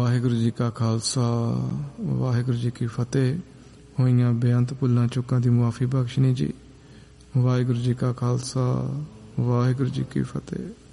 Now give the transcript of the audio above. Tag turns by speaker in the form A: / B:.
A: ਵਾਹਿਗੁਰੂ ਜੀ ਕਾ ਖਾਲਸਾ, ਵਾਹਿਗੁਰੂ ਜੀ ਕੀ ਫਤਿਹ। ਹੋਈਆਂ ਬੇਅੰਤ ਭੁੱਲਾਂ ਚੁੱਕਾਂ ਦੀ ਮੁਆਫੀ ਬਖਸ਼ਣੀ ਜੀ। ਵਾਹਿਗੁਰੂ ਜੀ ਕਾ ਖਾਲਸਾ, ਵਾਹਿਗੁਰੂ ਜੀ ਕੀ ਫਤਿਹ।